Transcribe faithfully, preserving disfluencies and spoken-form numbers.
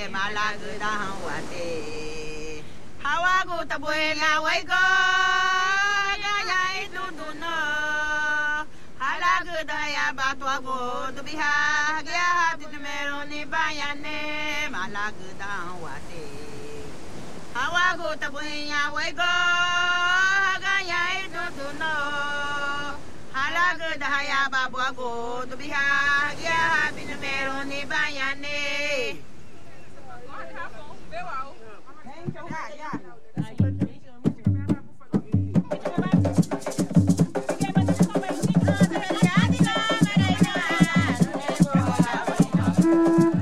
malaguda wate hawago tabuela waiko ya ya iduduno halaguda ya batwago dubiha ya tidmero ni bayane malaguda wate hawago tabuela waiko ya iduduno halaguda ya batwago dubiha ya tidmero ni bayane. Yeah, yeah.